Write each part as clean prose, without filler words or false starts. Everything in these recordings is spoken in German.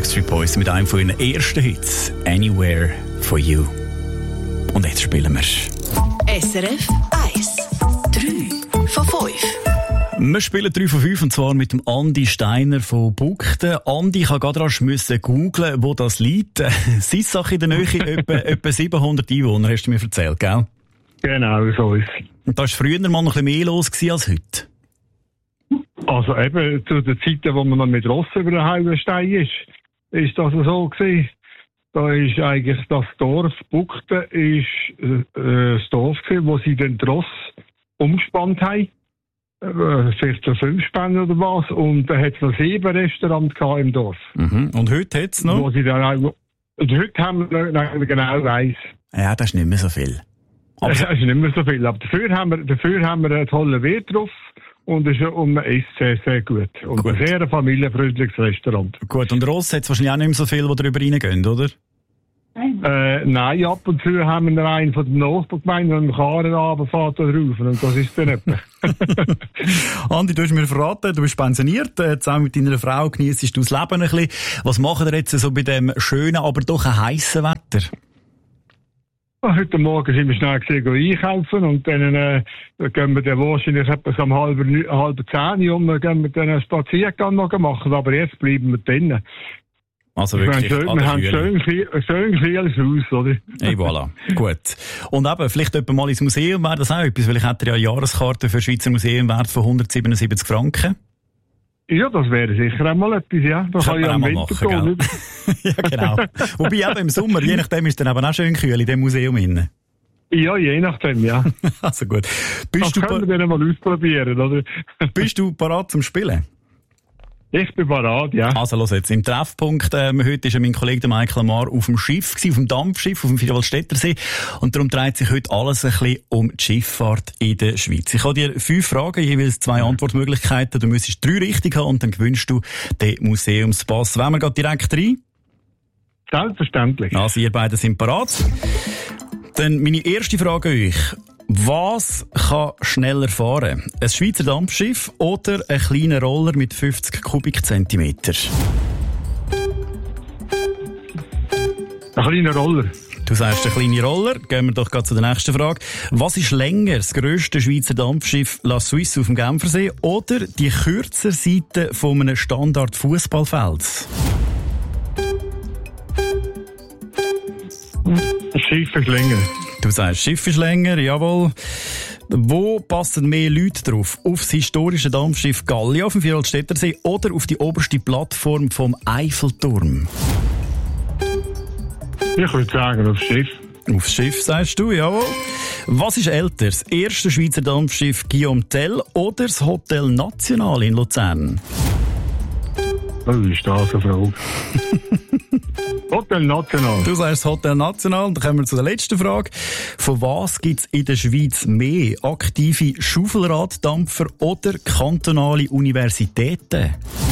Backstreet Boys mit einem von ihren ersten Hits, Anywhere for You. Und jetzt spielen wir. SRF 1. 3 von 5. Wir spielen 3 von 5 und zwar mit dem Andi Steiner von Bugden. Andi, ich musste gerade googlen, wo das liegt. Sissach in der Nähe, etwa 700 Einwohner, hast du mir erzählt, gell? Genau, so ist es. Und da war früher mal noch ein bisschen mehr los als heute? Also eben zu den Zeiten, wo man noch mit Ross über den Heidenstein ist das so gewesen. Da ist eigentlich das Dorf Bugden das Dorf gewesen, wo sie den Ross umgespannt haben. Vielleicht so 5 Späne oder was. Und da hat es noch 7 Restaurants im Dorf. Mhm. Und heute hat es noch? Und heute haben wir genau weiss. Ja, das ist nicht mehr so viel. Aber das ist nicht mehr so viel. Aber dafür haben wir einen tollen Wirt drauf. Und es ist sehr, sehr gut. Und ein sehr familienfreundliches Restaurant. Gut, und Ross hat es wahrscheinlich auch nicht mehr so viel, die darüber reingehen, oder? Nein, ab und zu haben wir einen von der Nachbargemeinde, der mit dem Karren runterfährt da drauf. Und das ist dann etwa. Andi, du hast mir verraten, du bist pensioniert. Zusammen mit deiner Frau genießt du das Leben ein bisschen. Was macht ihr jetzt so bei dem schönen, aber doch heissen Wetter? Heute Morgen sind wir schnell einkaufen und dann gehen wir dann wahrscheinlich etwas um halb 10 und gehen wir dann einen Spaziergang noch machen, aber jetzt bleiben wir drinnen. Also wirklich wir haben schön kühles Haus, oder? Hey, voilà. Gut. Und eben, vielleicht jemand mal ins Museum wäre das auch etwas, weil ich hätte ja eine Jahreskarte für Schweizer Museum wert von 177 Franken. Ja, das wäre sicher einmal etwas, ja. Das kann ich am Winter tun. Ja, genau. Wobei eben im Sommer, je nachdem ist es dann aber auch schön kühl in dem Museum innen. Ja, je nachdem, ja. Also gut. Das können wir dann mal ausprobieren, oder? Bist du parat zum Spielen? Ich bin parat, ja. Also los jetzt, im Treffpunkt, heute ist mein Kollege der Michael Amar auf dem Schiff gewesen, auf dem Dampfschiff, auf dem Vierwaldstättersee. Und darum dreht sich heute alles ein bisschen um die Schifffahrt in der Schweiz. Ich habe dir 5 Fragen, jeweils 2 Antwortmöglichkeiten. Du müsstest 3 richtig haben und dann gewinnst du den Museumspass. Wollen wir gerade direkt rein? Selbstverständlich. Also ihr beide sind parat. Dann meine erste Frage an euch. Was kann schneller fahren? Ein Schweizer Dampfschiff oder ein kleiner Roller mit 50 Kubikzentimeter? Ein kleiner Roller. Du sagst, ein kleiner Roller. Gehen wir doch gerade zu der nächsten Frage. Was ist länger, das grösste Schweizer Dampfschiff La Suisse auf dem Genfersee oder die kürzere Seite von einem Standard-Fußballfeld? Das Schiff ist länger. Du sagst, Schiff ist länger, jawohl. Wo passen mehr Leute drauf? Aufs historische Dampfschiff Gallia auf dem Vierwaldstättersee oder auf die oberste Plattform vom Eiffelturm? Ich würde sagen, aufs Schiff. Aufs Schiff, sagst du, jawohl. Was ist älter, das erste Schweizer Dampfschiff Guillaume Tell oder das Hotel National in Luzern? Das ist das eine Frage. Hotel National. Du sagst Hotel National. Dann kommen wir zu der letzten Frage. Von was gibt es in der Schweiz mehr? Aktive Schaufelraddampfer oder kantonale Universitäten?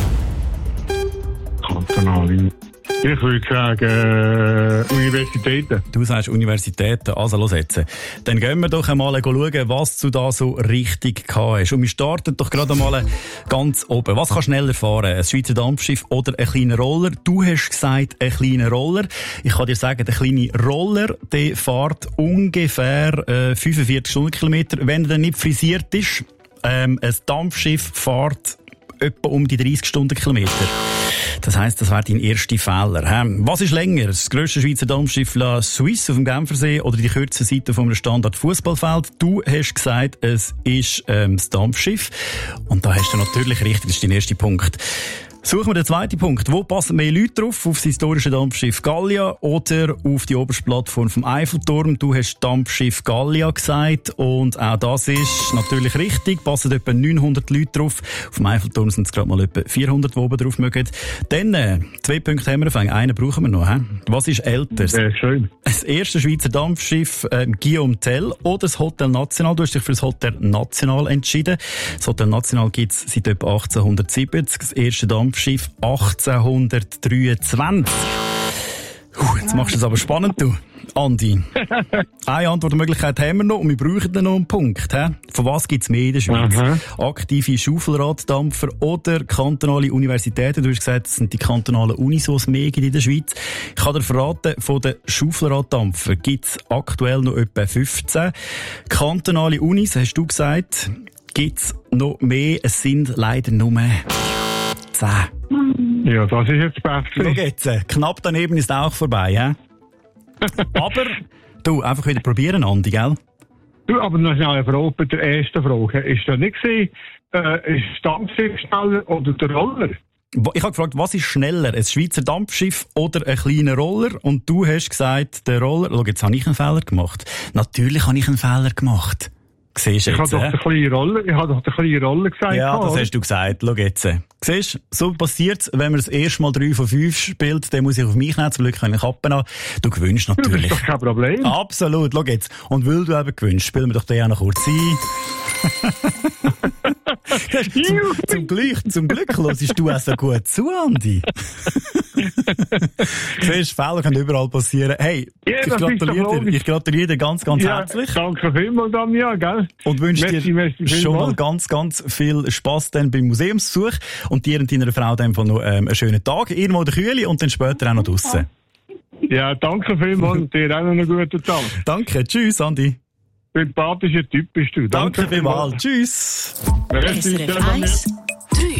Kantonale. Ich würde sagen, Universitäten. Du sagst Universitäten. Also, los jetzt. Dann gehen wir doch einmal schauen, was du da so richtig gehabt hast. Und wir starten doch gerade einmal ganz oben. Was kann schneller fahren? Ein Schweizer Dampfschiff oder ein kleiner Roller? Du hast gesagt, ein kleiner Roller. Ich kann dir sagen, der kleine Roller, der fährt ungefähr 45 Stundenkilometer, wenn er dann nicht frisiert ist. Ein Dampfschiff fährt etwa um die 30 Stundenkilometer. Das heisst, das wäre dein erster Fehler. Was ist länger? Das grösste Schweizer Dampfschiff La Suisse auf dem Genfersee oder die kürzeste Seite von einem Standard-Fußballfeld? Du hast gesagt, es ist das Dampfschiff. Und da hast du natürlich richtig, das ist dein erster Punkt. Suchen wir den zweiten Punkt. Wo passen mehr Leute drauf? Auf das historische Dampfschiff Gallia oder auf die oberste Plattform vom Eiffelturm? Du hast Dampfschiff Gallia gesagt und auch das ist natürlich richtig. Passen etwa 900 Leute drauf. Auf dem Eiffelturm sind es gerade mal etwa 400, die oben drauf mögen. Dann 2 Punkte haben wir gefangen. Einen brauchen wir noch. Was ist älter? Sehr schön. Das erste Schweizer Dampfschiff Guillaume Tell oder das Hotel National? Du hast dich für das Hotel National entschieden. Das Hotel National gibt es seit etwa 1870. Das erste Dampfschiff 1823. Jetzt machst du es aber spannend, du. Andi, eine Antwortmöglichkeit haben wir noch und wir brauchen dann noch einen Punkt. He? Von was gibt es mehr in der Schweiz? Aha. Aktive Schaufelraddampfer oder kantonale Universitäten? Du hast gesagt, es sind die kantonalen Unis, die es mehr gibt in der Schweiz. Ich kann dir verraten, von den Schaufelraddampfern gibt es aktuell noch etwa 15. Kantonale Unis, hast du gesagt, gibt es noch mehr. Es sind leider nur 10. Ja, das ist jetzt besser. Schau jetzt, knapp daneben ist auch vorbei, hä? Aber, du, einfach wieder probieren, Andi, gell? Du, aber noch schnell eine Frage bei der ersten Frage. Ist das nicht gewesen, ist Dampfschiff schneller oder der Roller? Ich habe gefragt, was ist schneller, ein Schweizer Dampfschiff oder ein kleiner Roller? Und du hast gesagt, der Roller. Schau, jetzt habe ich einen Fehler gemacht. Natürlich habe ich einen Fehler gemacht. Siehst du Ich jetzt, habe doch den kleinen Roller gesagt. Ja, das oder? hast du gesagt. Schau jetzt. Siehst du, so passiert's, wenn man das erste Mal 3 von 5 spielt, dann muss ich auf mich nehmen, zum Glück kann ich Kappen an. Du gewinnst Das natürlich. ist doch kein Problem. Absolut, schau jetzt. Und weil du eben gewinnst, spielen wir doch den auch noch kurz ein. zum Glück hörst du auch so gut zu, Andi. Siehst, Fehler können überall passieren. Hey, Ja, ich gratuliere dir ganz, ganz Ja, herzlich. danke vielmals, Damian, gell? Und wünsche dir Merci schon mal vielmals. ganz, ganz viel Spass dann beim Museumsbesuch. Und dir und deiner Frau dann noch einen schönen Tag. Irgendwo in der Kühle und dann später auch noch draussen. Ja, danke vielmals und dir auch noch einen guten Tag. Danke, tschüss, Andi. Sympathischer Typ bist du. Danke vielmals. Tschüss. Merci, SRF 1